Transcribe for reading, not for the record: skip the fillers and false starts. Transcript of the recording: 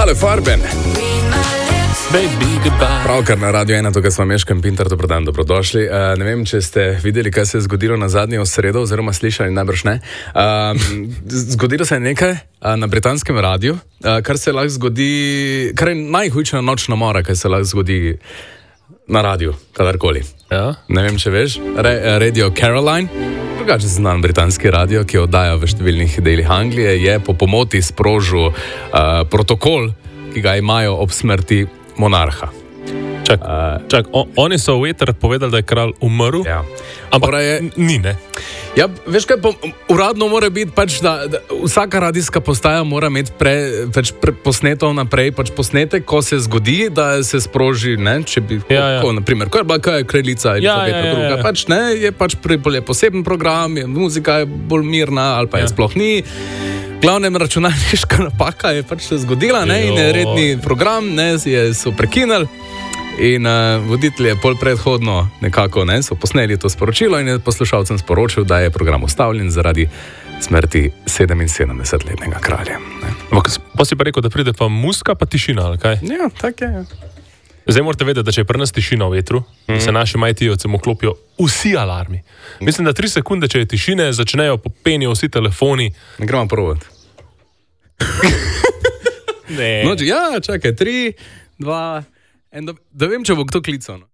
Ale Farben. Baby, goodbye. Pravkar na Radio 1, tukaj smo Meškem Pintar, dobrodan, dobrodošli. Ne vem, če ste videli, kaj se je zgodilo na zadnjo sredo, oziroma slišali, najbrž ne. Zgodilo se je nekaj na britanskem radiju, kar se lahko zgodi, kar je najhujša nočna mora, kaj se lahko zgodi na radiju, kadarkoli. Ja? Ne vem, če veš, Radio Caroline, drugače znan britanski radio, ki oddaja v številnih delih Anglije, je po pomoti sprožil protokol, ki ga imajo ob smrti monarha. Oni so v eter povedali, da je kralj umrl, Ja. ampak ni, ne? Ja, veš kaj, uradno mora biti pač, da vsaka radijska postaja mora imeti posneto naprej, pač posnetek, ko se zgodi, da se sproži, ne, če bi, naprimer, ko je bila kaj kraljica ali druga, pač ne, je pač bolj poseben program, muzika je bolj mirna ali pa je sploh ni. Glavnem računalniška napaka je pač se zgodila, ne, in je redni program, ne, so prekinili. In voditelj je pol predhodno nekako, ne, so posneli to sporočilo in je poslušalcem sporočil, da je program ustavljen zaradi smrti 77-letnega kralja. Pa si pa rekel, da pride pa muska, pa tišina, ali kaj? Ja, tak je. Zdaj morate vedeti, da če je pri nas tišina v vetru, se našim IT-jevcem vklopijo vsi alarmi. Mislim, da 3 sekunde, če je tišine, začnejo popenijo vsi telefoni. Ne gremo provat. Ne. No, ja, čakaj, 3, 2, 1, da vem, če bo kdo klical. No.